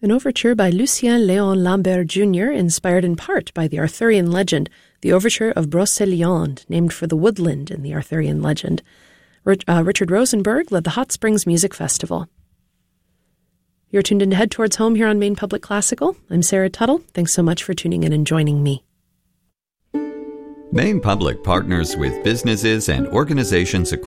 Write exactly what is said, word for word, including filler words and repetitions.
An overture by Lucien Léon Lambert Junior, inspired in part by the Arthurian legend, the overture of Brocéliande, named for the woodland in the Arthurian legend. Rich, uh, Richard Rosenberg led the Hot Springs Music Festival. You're tuned in to Head Towards Home here on Maine Public Classical. I'm Sarah Tuttle. Thanks so much for tuning in and joining me. Maine Public partners with businesses and organizations across